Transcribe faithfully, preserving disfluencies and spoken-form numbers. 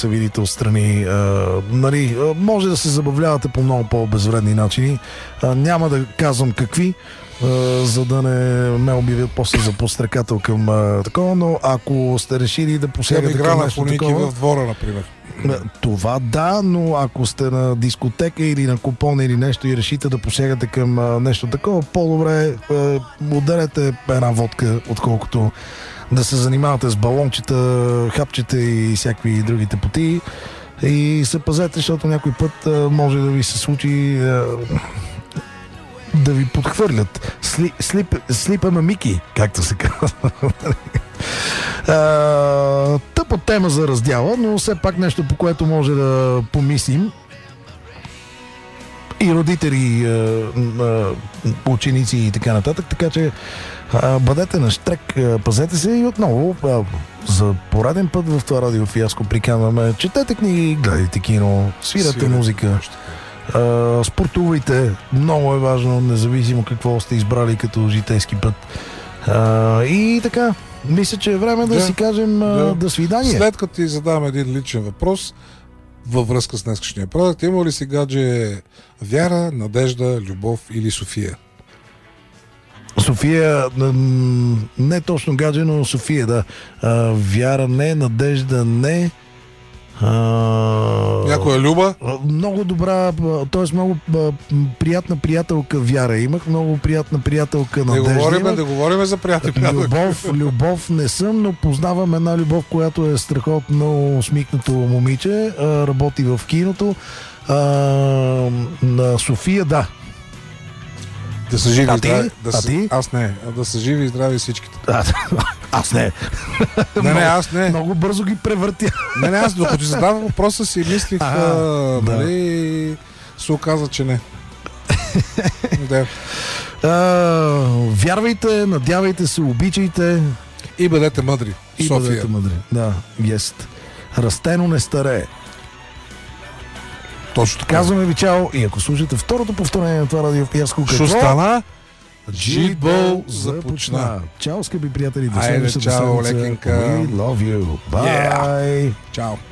се видите отстрани. А, нали, може да се забавлявате по много по-безвредни начини. А, няма да казвам какви, а, за да не ме обявят после за подстрекател към а, такова, но ако сте решили да посягате към нещо такова... в двора, например. Това да, но ако сте на дискотека или на купон или нещо и решите да посягате към а, нещо такова, по-добре а, ударете една водка, отколкото да се занимавате с балончета, хапчета и всякакви другите потии. И се пазете, защото някой път а, може да ви се случи а, да ви подхвърлят. Сли, слип, слипа на Мики, както се казва. Uh, тъпа тема за раздяла, но все пак нещо, по което може да помислим и родители, uh, uh, ученици и така нататък, така че uh, бъдете на щрек, uh, пазете се и отново uh, за пореден път в това радиофиаско приканваме: четете книги, гледайте кино, свирате Свирате музика, uh, спортувайте, много е важно, независимо какво сте избрали като житейски път. Uh, и така, мисля, че е време да, да си кажем да. До свидание. След като ти задам един личен въпрос във връзка с днескашния продукт, има ли си гадже вяра, надежда, любов или София? София, не точно гадже, но София, да. А, вяра не, надежда не. А... Някоя Люба? Много добра, т.е. много приятна приятелка Вяра имах, много приятна приятелка Надежда. Не говорим, имах. да говорим за приятелка. Любов, любов не съм, но познавам една любов, която е страхотно усмихнато момиче, работи в киното. А, на София, да. Да са живи а и здрави. ти? Да а са... ти? Аз не. Да са живи и здрави всичките. А, аз не. Не, не, аз не. Много бързо ги превъртя. Не, не, аз докато задавам въпроса си мислих, а, а, да. нали, се оказа, че не. Да. А, вярвайте, надявайте се, обичайте. И бъдете мъдри. И София. бъдете мъдри. Да, ест. Растено не старее. Точно така. Казваме ви чао и ако слушате второто повторение на това радиофиаско, какво? Шостана, Джитбол започна. Чао, скъпи приятели. До Айде, следващата чао, седмица. лекенка. We love you. Bye. Yeah. Чао.